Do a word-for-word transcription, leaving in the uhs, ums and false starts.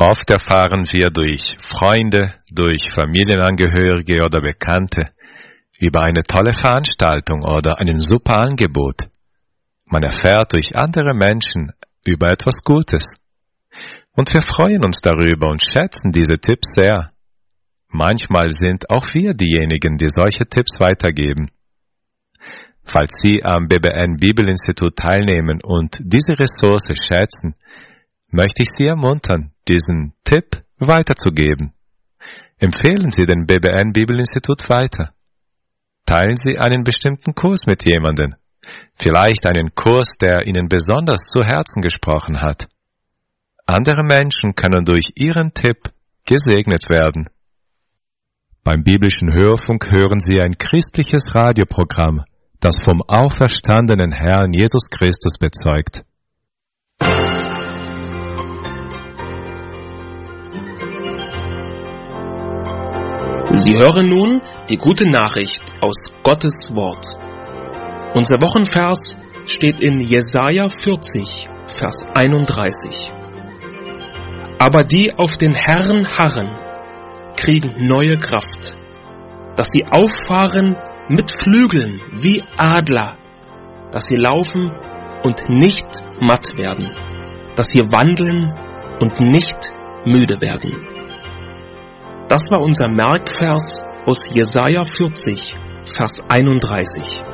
Oft erfahren wir durch Freunde, durch Familienangehörige oder Bekannte über eine tolle Veranstaltung oder ein super Angebot. Man erfährt durch andere Menschen über etwas Gutes. Und wir freuen uns darüber und schätzen diese Tipps sehr. Manchmal sind auch wir diejenigen, die solche Tipps weitergeben. Falls Sie am B B N Bibelinstitut teilnehmen und diese Ressource schätzen, möchte ich Sie ermuntern, diesen Tipp weiterzugeben. Empfehlen Sie den B B N Bibelinstitut weiter. Teilen Sie einen bestimmten Kurs mit jemandem. Vielleicht einen Kurs, der Ihnen besonders zu Herzen gesprochen hat. Andere Menschen können durch Ihren Tipp gesegnet werden. Beim biblischen Hörfunk hören Sie ein christliches Radioprogramm, das vom auferstandenen Herrn Jesus Christus bezeugt. Sie hören nun die gute Nachricht aus Gottes Wort. Unser Wochenvers steht in Jesaja vierzig, Vers einunddreißig. Aber die auf den Herrn harren, kriegen neue Kraft, dass sie auffahren mit Flügeln wie Adler, dass sie laufen und nicht matt werden, dass sie wandeln und nicht müde werden. Das war unser Merkvers aus Jesaja vierzig, Vers einunddreißig.